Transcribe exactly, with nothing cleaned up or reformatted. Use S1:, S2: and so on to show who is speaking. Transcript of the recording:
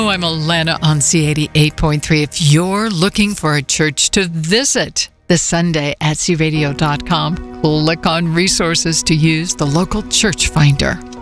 S1: Oh, I'm Alana on C eighty-eight point three. If you're looking for a church to visit this Sunday at c radio dot com, click on resources to use the local church finder.